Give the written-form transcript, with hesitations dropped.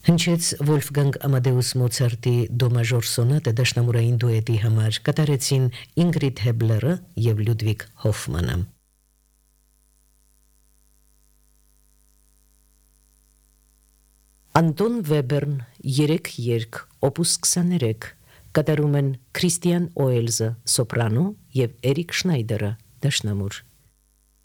Հնչեց Վոլֆգանգ Ամադեուս Մոցարտի դո մաժոր սոնատը դաշնամուրային դուետի համար, կատարեցին Ինգրիդ Հեբլերը եւ Լյուդվիգ Հոֆմանը։ Անտոն Վեբերն 3 երգ, օպուս 23, կատարում են Քրիստիան Օելզը, սոպրանո եւ Էրիկ Շնայդերը, դաշնամուր։